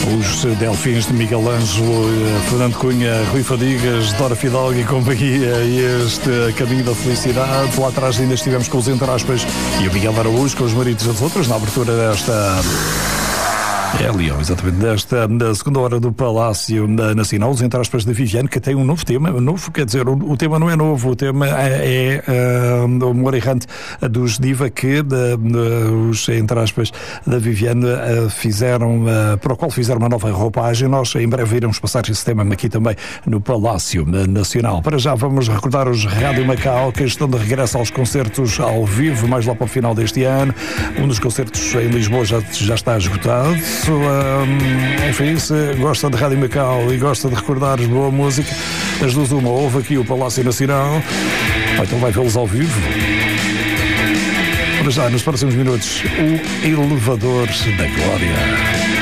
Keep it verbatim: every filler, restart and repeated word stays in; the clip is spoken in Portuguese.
Os Delfins de Miguel Ângelo, Fernando Cunha, Rui Fadigas, Dora Fidalgo e companhia, e este Caminho da Felicidade. Lá atrás ainda estivemos com os Entre Aspas e o Miguel Araújo com os maridos dos outros na abertura desta... É, Leão, exatamente, desta da segunda hora do Palácio Nacional, os Entre Aspas de Viviane, que tem um novo tema, novo, quer dizer, o, o tema não é novo, o tema é, é uh, o Amor Errante dos Diva, que de, de, os Entre Aspas da Viviane uh, fizeram, uh, para o qual fizeram uma nova roupagem. Nós em breve iremos passar esse tema aqui também no Palácio Nacional. Para já vamos recordar os Rádio Macau, que estão de regresso aos concertos ao vivo, mais lá para o final deste ano. Um dos concertos em Lisboa já, já está esgotado. Um, enfim, se gosta de Rádio Macau e gosta de recordar boa música, as duas uma, ouve aqui o Palácio Nacional, ou então vai vê-los ao vivo. Para já, nos próximos minutos, o Elevador da Glória.